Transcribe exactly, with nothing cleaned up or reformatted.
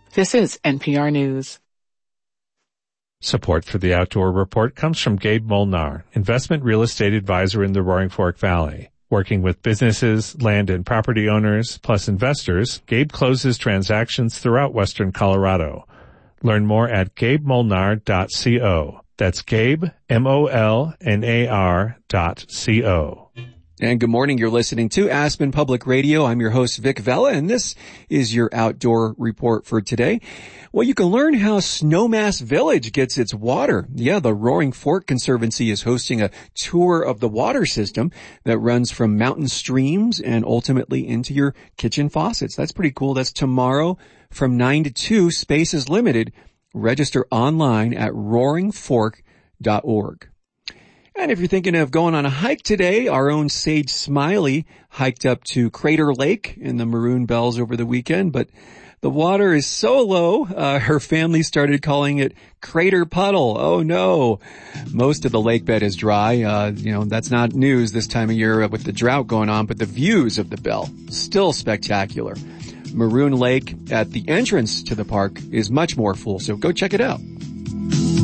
This is N P R News. Support for the Outdoor Report comes from Gabe Molnar, investment real estate advisor in the Roaring Fork Valley. Working with businesses, land and property owners, plus investors, Gabe closes transactions throughout western Colorado. Learn more at gabe molnar dot co. That's Gabe, M O L N A R dot C O. And good morning. You're listening to Aspen Public Radio. I'm your host, Vic Vela, and this is your outdoor report for today. Well, you can learn how Snowmass Village gets its water. Yeah, the Roaring Fork Conservancy is hosting a tour of the water system that runs from mountain streams and ultimately into your kitchen faucets. That's pretty cool. That's tomorrow from nine to two. Space is limited. Register online at roaring fork dot org. And if you're thinking of going on a hike today, our own Sage Smiley hiked up to Crater Lake in the Maroon Bells over the weekend, but the water is so low, uh, her family started calling it Crater Puddle. Oh no. Most of the lake bed is dry. Uh, you know, that's not news this time of year with the drought going on, but the views of the Bell, still spectacular. Maroon Lake at the entrance to the park is much more full, so go check it out.